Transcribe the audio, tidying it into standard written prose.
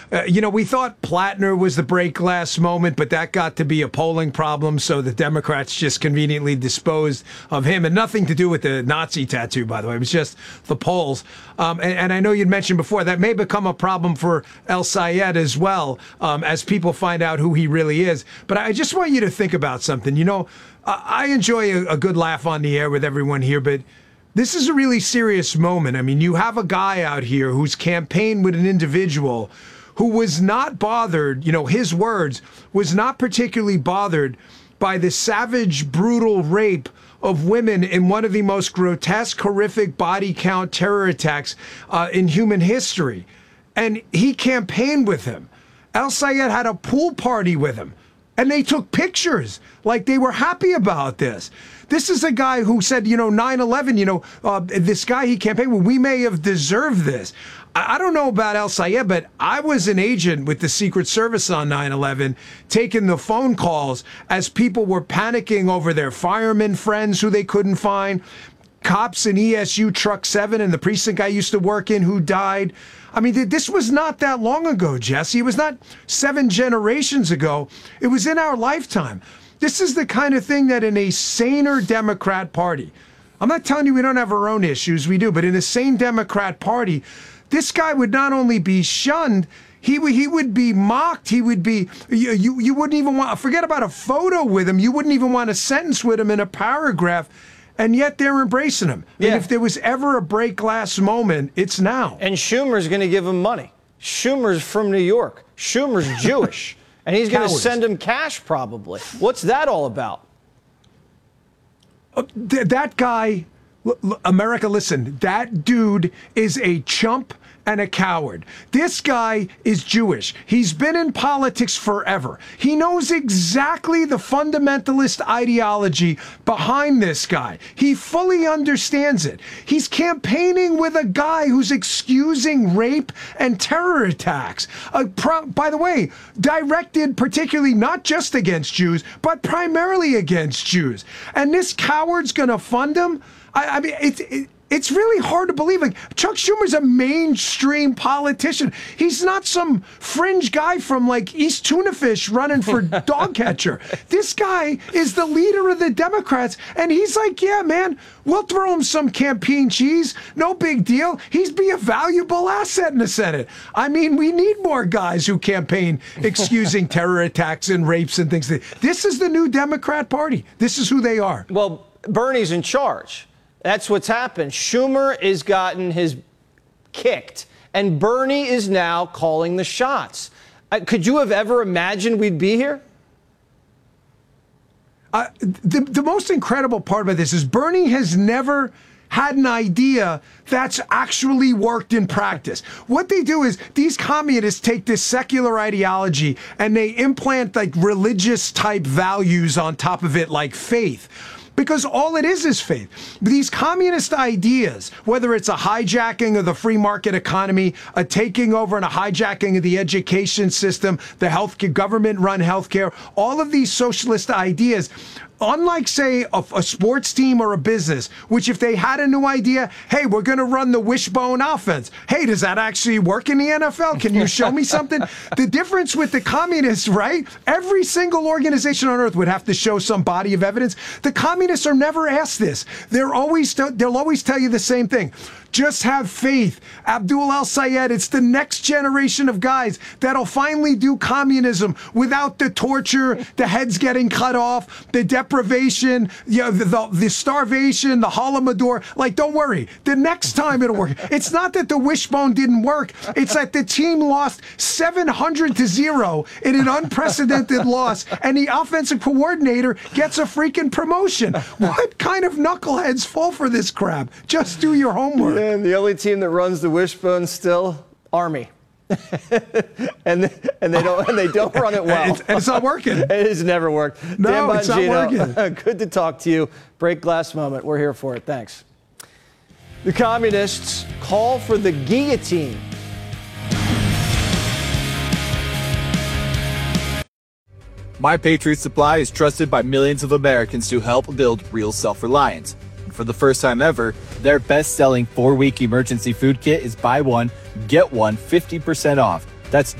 We thought Platner was the break glass moment, but that got to be a polling problem, so the Democrats just conveniently disposed of him. And nothing to do with the Nazi tattoo, by the way. It was just the polls. And I know you'd mentioned before that may become a problem for El Sayed as well, as people find out who he really is. But I just want you to think about something. I enjoy a good laugh on the air with everyone here, but this is a really serious moment. I mean, you have a guy out here who's campaigned with an individual who was not bothered, his words, was not particularly bothered by the savage, brutal rape of women in one of the most grotesque, horrific body count terror attacks in human history. And he campaigned with him. El Sayed had a pool party with him. And they took pictures like they were happy about this. This is a guy who said, 9/11, this guy he campaigned with, we may have deserved this. I don't know about El Sayed, but I was an agent with the Secret Service on 9/11, taking the phone calls as people were panicking over their firemen friends who they couldn't find, cops in ESU Truck 7 and the precinct I used to work in who died. I mean, this was not that long ago, Jesse. It was not 7 generations ago. It was in our lifetime. This is the kind of thing that in a saner Democrat Party, I'm not telling you we don't have our own issues, we do, but in a sane Democrat Party, this guy would not only be shunned, he would be mocked. He would be, you wouldn't even want, forget about a photo with him. You wouldn't even want a sentence with him in a paragraph. And yet they're embracing him. Yeah. And if there was ever a break glass moment, it's now. And Schumer's going to give him money. Schumer's from New York. Schumer's Jewish. And he's going to send him cash probably. What's that all about? That guy, America, listen, that dude is a chump and a coward. This guy is Jewish. He's been in politics forever. He knows exactly the fundamentalist ideology behind this guy. He fully understands it. He's campaigning with a guy who's excusing rape and terror attacks. By the way, directed particularly not just against Jews, but primarily against Jews. And this coward's going to fund him? I mean, it's really hard to believe. Like, Chuck Schumer's a mainstream politician. He's not some fringe guy from like East Tunafish running for dog catcher. This guy is the leader of the Democrats, and he's like, yeah, man, we'll throw him some campaign cheese. No big deal. He's be a valuable asset in the Senate. I mean, we need more guys who campaign excusing terror attacks and rapes and things. This is the new Democrat Party. This is who they are. Well, Bernie's in charge. That's what's happened. Schumer has gotten his kicked, and Bernie is now calling the shots. Could you have ever imagined we'd be here? The most incredible part about this is Bernie has never had an idea that's actually worked in practice. What they do is these communists take this secular ideology and they implant like religious type values on top of it, like faith. Because all it is faith. These communist ideas, whether it's a hijacking of the free market economy, a taking over and a hijacking of the education system, the healthcare, government-run healthcare, all of these socialist ideas, unlike, say, a sports team or a business, which if they had a new idea, hey, we're going to run the wishbone offense. Hey, does that actually work in the NFL? Can you show me something? The difference with the communists, right? Every single organization on earth would have to show some body of evidence. The communists are never asked this. They'll always tell you the same thing. Just have faith. Abdul El Sayed, it's the next generation of guys that'll finally do communism without the torture, the heads getting cut off, the deprivation, the starvation, the holodomor. Like, don't worry. The next time it'll work. It's not that the wishbone didn't work. It's that the team lost 700-0 in an unprecedented loss, and the offensive coordinator gets a freaking promotion. What kind of knuckleheads fall for this crap? Just do your homework. And the only team that runs the wishbone still, Army. and they don't run it well. It's not working. It has never worked. No, Dan it's not working. Good to talk to you. Break glass moment. We're here for it. Thanks. The communists call for the guillotine. My Patriot Supply is trusted by millions of Americans to help build real self-reliance. And for the first time ever, their best-selling 4-week emergency food kit is buy one, get one 50% off. That's